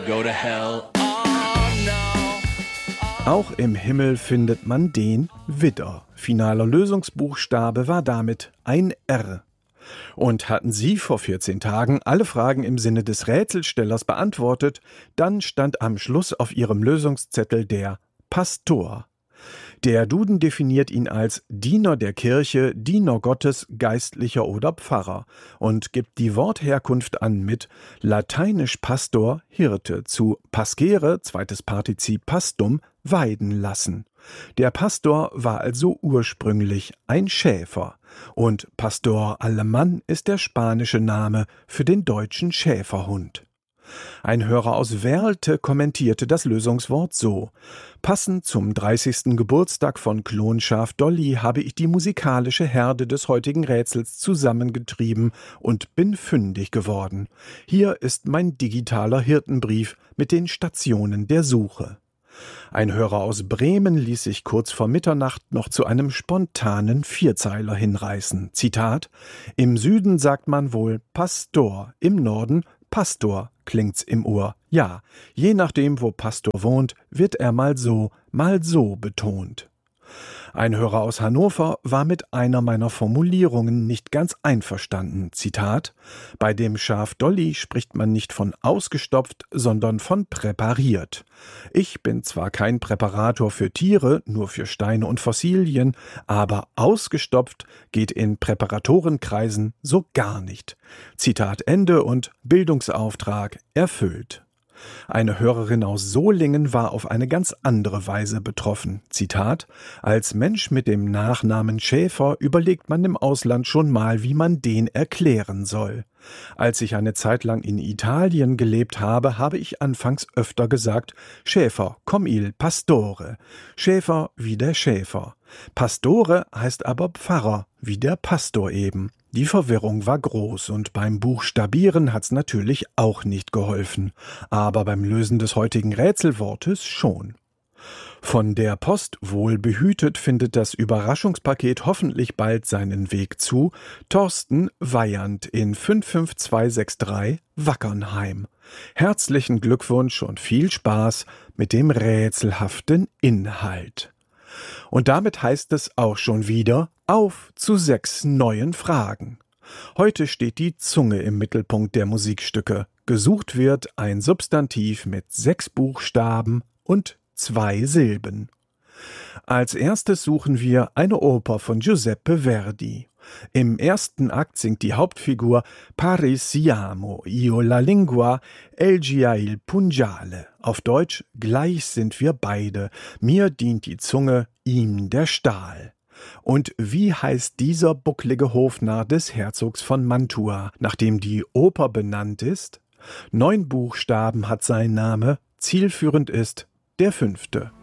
go to hell. Oh no. Auch im Himmel findet man den Widder. Finaler Lösungsbuchstabe war damit ein R. Und hatten Sie vor 14 Tagen alle Fragen im Sinne des Rätselstellers beantwortet, dann stand am Schluss auf Ihrem Lösungszettel der Pastor. Der Duden definiert ihn als Diener der Kirche, Diener Gottes, Geistlicher oder Pfarrer und gibt die Wortherkunft an mit lateinisch Pastor, Hirte, zu pascere, zweites Partizip pastum, weiden lassen. Der Pastor war also ursprünglich ein Schäfer und Pastor Alemán ist der spanische Name für den deutschen Schäferhund. Ein Hörer aus Werlte kommentierte das Lösungswort so: Passend zum 30. Geburtstag von Klonschaf Dolly habe ich die musikalische Herde des heutigen Rätsels zusammengetrieben und bin fündig geworden. Hier ist mein digitaler Hirtenbrief mit den Stationen der Suche. Ein Hörer aus Bremen ließ sich kurz vor Mitternacht noch zu einem spontanen Vierzeiler hinreißen. Zitat: Im Süden sagt man wohl Pastor, im Norden Pastor klingt's im Ohr. Ja, je nachdem, wo Pastor wohnt, wird er mal so betont. Ein Hörer aus Hannover war mit einer meiner Formulierungen nicht ganz einverstanden. Zitat: Bei dem Schaf Dolly spricht man nicht von ausgestopft, sondern von präpariert. Ich bin zwar kein Präparator für Tiere, nur für Steine und Fossilien, aber ausgestopft geht in Präparatorenkreisen so gar nicht. Zitat Ende und Bildungsauftrag erfüllt. Eine Hörerin aus Solingen war auf eine ganz andere Weise betroffen. Zitat: Als Mensch mit dem Nachnamen Schäfer überlegt man im Ausland schon mal, wie man den erklären soll. Als ich eine Zeit lang in Italien gelebt habe, habe ich anfangs öfter gesagt, Schäfer, come il pastore. Schäfer wie der Schäfer. Pastore heißt aber Pfarrer, wie der Pastor eben. Die Verwirrung war groß und beim Buchstabieren hat's natürlich auch nicht geholfen, aber beim Lösen des heutigen Rätselwortes schon. Von der Post wohl behütet findet das Überraschungspaket hoffentlich bald seinen Weg zu Thorsten Weyand in 55263 Wackernheim. Herzlichen Glückwunsch und viel Spaß mit dem rätselhaften Inhalt. Und damit heißt es auch schon wieder auf zu 6 neuen Fragen. Heute steht die Zunge im Mittelpunkt der Musikstücke. Gesucht wird ein Substantiv mit 6 Buchstaben und 2 Silben. Als erstes suchen wir eine Oper von Giuseppe Verdi. Im ersten Akt singt die Hauptfigur Parisiamo, io la lingua, elgia il pungiale. Auf Deutsch, gleich sind wir beide, mir dient die Zunge, ihm der Stahl. Und wie heißt dieser bucklige Hofnarr des Herzogs von Mantua, nachdem die Oper benannt ist? 9 Buchstaben hat sein Name, zielführend ist der 5.